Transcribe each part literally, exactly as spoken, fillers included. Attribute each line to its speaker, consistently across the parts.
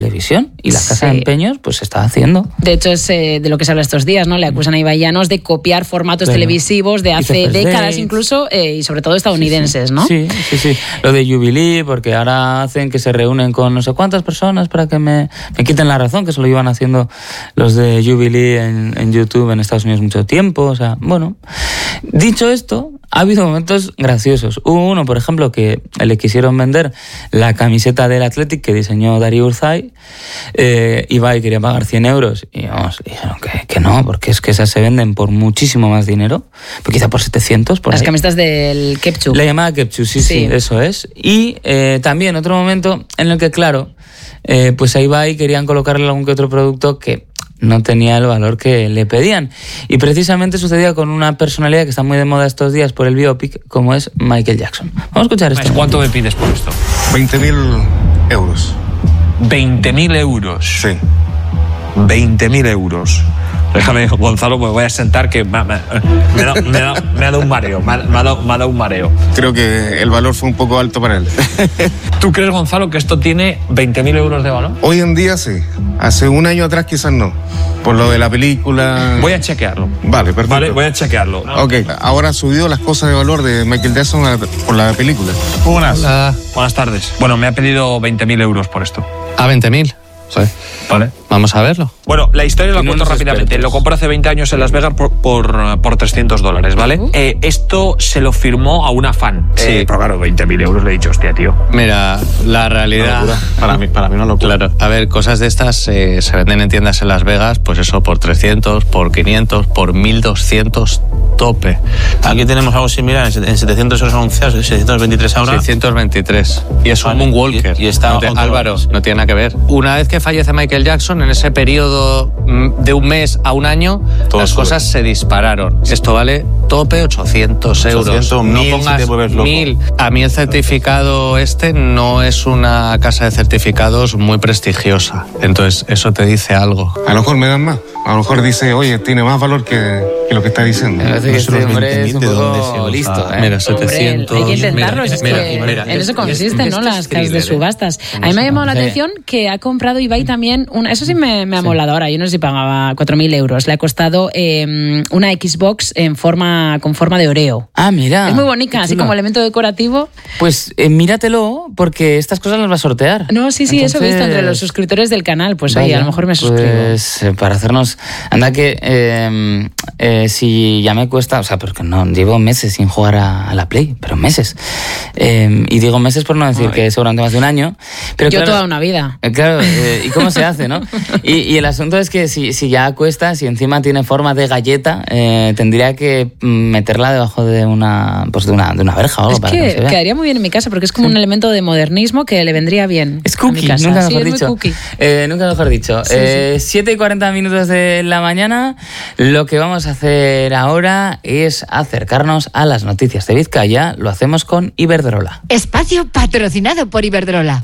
Speaker 1: televisión y la casa
Speaker 2: Sí.
Speaker 1: de empeños pues se está haciendo.
Speaker 2: De hecho, es eh, de lo que se habla estos días, ¿no? Le acusan a Ibai Llanos de copiar formatos
Speaker 1: Bueno,
Speaker 2: televisivos de hace
Speaker 1: First
Speaker 2: décadas
Speaker 1: Dates.
Speaker 2: incluso, eh, y sobre todo estadounidenses, ¿no?
Speaker 1: Sí, sí, sí. Lo de Jubilee, porque ahora hacen que se reúnen con no sé cuántas personas para que me, me quiten la razón, que eso lo iban haciendo los de Jubilee en, en YouTube en Estados Unidos mucho tiempo. O sea, bueno. Dicho esto, ha habido momentos graciosos. Hubo uno, por ejemplo, que le quisieron vender la camiseta del Athletic que diseñó Darío Urzay. Eh, Ibai quería pagar cien euros y vamos, dijeron que, que no, porque es que esas se venden por muchísimo más dinero, pues quizá por setecientos. Por
Speaker 2: Las
Speaker 1: ahí.
Speaker 2: camisetas del Kepchu.
Speaker 1: La llamada Kepchu, sí, sí,
Speaker 2: Sí.
Speaker 1: eso es. Y eh, también otro momento en el que, claro, eh, pues a Ibai querían colocarle algún que otro producto que no tenía el valor que le pedían. Y precisamente sucedía con una personalidad que está muy de moda estos días por el biopic, como es Michael Jackson. Vamos a escuchar esto.
Speaker 3: ¿Cuánto me pides por esto?
Speaker 4: veinte mil euros.
Speaker 3: veinte mil euros.
Speaker 4: Sí.
Speaker 3: veinte mil euros. Déjame, Gonzalo, me voy a sentar que me, me, me, da, me, da, me ha dado un mareo. Me ha, me, ha dado, me ha dado un mareo.
Speaker 4: Creo que el valor fue un poco alto para él.
Speaker 3: ¿Tú crees, Gonzalo, que esto tiene veinte mil euros de valor?
Speaker 4: Hoy en día sí. Hace un año atrás quizás no. Por lo de la película.
Speaker 3: Voy a chequearlo.
Speaker 4: Vale, perfecto.
Speaker 3: Vale, voy a chequearlo.
Speaker 4: Ok, ahora ha subido las cosas de valor de Michael Jackson a- por la película.
Speaker 3: Buenas. Hola. Buenas tardes. Bueno, me ha pedido veinte mil euros por esto.
Speaker 5: ¿A veinte mil? Sí.
Speaker 3: Vale.
Speaker 5: Vamos a verlo.
Speaker 3: Bueno, la historia la
Speaker 1: Y no
Speaker 3: cuento
Speaker 1: los
Speaker 3: rápidamente.
Speaker 1: expertos.
Speaker 3: Lo compró hace veinte años en Las Vegas por, por, por trescientos dólares, ¿vale?
Speaker 2: Uh.
Speaker 3: Eh, esto se lo firmó a una fan.
Speaker 5: Sí.
Speaker 3: Eh, pero claro, veinte mil euros le he dicho, hostia, tío.
Speaker 5: Mira, la realidad...
Speaker 6: Para mí, para mí una locura.
Speaker 5: Claro. A ver, cosas de estas eh, se venden en tiendas en Las Vegas, pues eso, por trescientos, por quinientos, por mil doscientos tope.
Speaker 6: Aquí tenemos algo similar en setecientos euros anunciados, seiscientos veintitrés ahora.
Speaker 5: seiscientos veintitrés. Y es un
Speaker 6: Vale.
Speaker 5: Moonwalker.
Speaker 6: Y- y está
Speaker 5: No te-
Speaker 6: otro-
Speaker 5: Álvaro, no tiene nada que ver. Una vez que fallece Michael Jackson, en ese periodo mm, de un mes a un año,
Speaker 6: Todo
Speaker 5: las
Speaker 6: sube.
Speaker 5: cosas se dispararon. Esto vale tope ochocientos euros.
Speaker 6: ochocientos,
Speaker 5: no
Speaker 6: mil, si
Speaker 5: pongas
Speaker 6: te vuelves loco.
Speaker 5: mil. A mí el certificado este no es una casa de certificados muy prestigiosa. Entonces, eso te dice algo.
Speaker 4: A lo mejor me dan más. A lo mejor dice, oye, tiene más valor que, que lo que está diciendo.
Speaker 1: Me parece que
Speaker 6: No sé
Speaker 1: este
Speaker 6: los
Speaker 1: hombre es un
Speaker 6: veinte mil, ¿de dónde se
Speaker 1: poco
Speaker 6: usa?
Speaker 1: listo. ¿eh?
Speaker 5: Mira,
Speaker 2: Hombre,
Speaker 5: setecientos.
Speaker 2: hay que intentarlo,
Speaker 5: Mira,
Speaker 2: es
Speaker 5: mira,
Speaker 2: que
Speaker 5: mira,
Speaker 2: en eso
Speaker 5: es-
Speaker 2: consisten,
Speaker 5: es-
Speaker 2: ¿no?
Speaker 5: es
Speaker 2: Las casas de
Speaker 5: thriller, ¿eh?
Speaker 2: subastas. A mí me ha llamado la
Speaker 1: Sí.
Speaker 2: atención que ha comprado Ibai también, una, eso sí me, me ha molado ahora, yo no sé si pagaba cuatro mil euros, le ha costado eh, una Xbox en forma, con forma de Oreo.
Speaker 1: Ah, mira.
Speaker 2: Es muy bonita,
Speaker 1: qué
Speaker 2: así
Speaker 1: chulo.
Speaker 2: como elemento decorativo.
Speaker 1: Pues eh, míratelo, porque estas cosas las va a sortear.
Speaker 2: No, sí, sí, eso he visto entre
Speaker 1: Entonces,
Speaker 2: los suscriptores del canal, pues oye,
Speaker 1: vaya,
Speaker 2: a lo mejor me suscribo.
Speaker 1: Pues eh, para hacernos... Anda que eh, eh, si ya me cuesta... O sea, porque no, llevo meses sin jugar a, a la Play, pero meses. Eh, y digo meses por no decir
Speaker 2: Ay.
Speaker 1: que seguramente más de un año. Pero
Speaker 2: Yo
Speaker 1: claro,
Speaker 2: toda una vida.
Speaker 1: eh, Claro, eh, ¿y cómo se hace, no? Y, y el asunto es que si, si ya cuesta, si encima tiene forma de galleta, eh, tendría que mm, meterla debajo de una, pues de una, de una verja o algo
Speaker 2: Es
Speaker 1: para que, no
Speaker 2: que
Speaker 1: se vea.
Speaker 2: quedaría muy bien en mi casa porque es como un elemento de modernismo que le vendría bien.
Speaker 1: Es
Speaker 2: a mi
Speaker 1: cookie,
Speaker 2: casa.
Speaker 1: nunca
Speaker 2: Sí,
Speaker 1: mejor
Speaker 2: es muy
Speaker 1: dicho.
Speaker 2: cookie.
Speaker 1: Eh, nunca mejor dicho.
Speaker 2: Sí,
Speaker 1: Eh, siete y cuarenta minutos de la mañana. Lo que vamos a hacer ahora es acercarnos a las noticias de Vizcaya. Lo hacemos con Iberdrola.
Speaker 7: Espacio patrocinado por Iberdrola.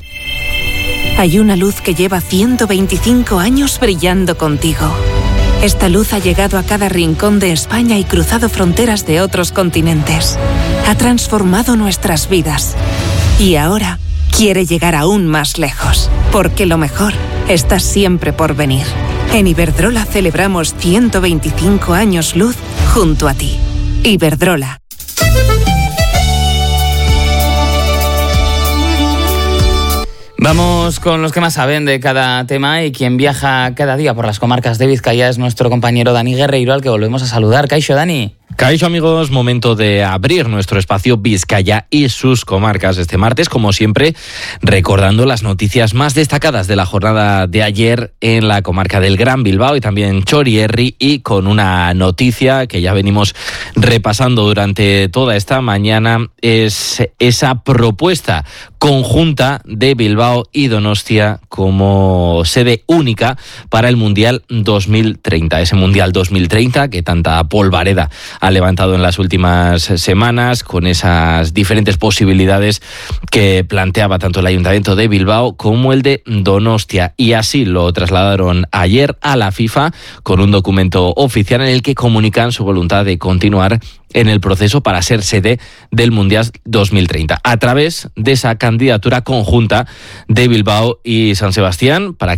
Speaker 8: Hay una luz que lleva ciento veinticinco años brillando contigo. Esta luz ha llegado a cada rincón de España y cruzado fronteras de otros continentes. Ha transformado nuestras vidas. Y ahora quiere llegar aún más lejos, porque lo mejor está siempre por venir. En Iberdrola celebramos ciento veinticinco años luz junto a ti. Iberdrola.
Speaker 1: Vamos con los que más saben de cada tema y quien viaja cada día por las comarcas de Vizcaya es nuestro compañero Dani Guerreiro, al que volvemos a saludar. Kaixo, Dani.
Speaker 9: Kaixo, amigos, momento de abrir nuestro espacio Vizcaya y sus comarcas este martes, como siempre, recordando las noticias más destacadas de la jornada de ayer en la comarca del Gran Bilbao y también Txorierri, y con una noticia que ya venimos repasando durante toda esta mañana, es esa propuesta conjunta de Bilbao y Donostia como sede única para el Mundial dos mil treinta. Ese Mundial dos mil treinta que tanta polvareda ha levantado en las últimas semanas con esas diferentes posibilidades que planteaba tanto el Ayuntamiento de Bilbao como el de Donostia. Y así lo trasladaron ayer a la FIFA con un documento oficial en el que comunican su voluntad de continuar en el proceso para ser sede del Mundial dos mil treinta, a través de esa candidatura conjunta de Bilbao y San Sebastián, para